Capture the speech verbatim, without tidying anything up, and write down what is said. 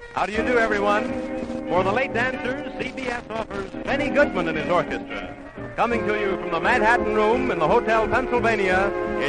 How do you do, everyone? For the late dancers, C B S offers Benny Goodman and his orchestra, coming to you from the Manhattan Room in the Hotel Pennsylvania in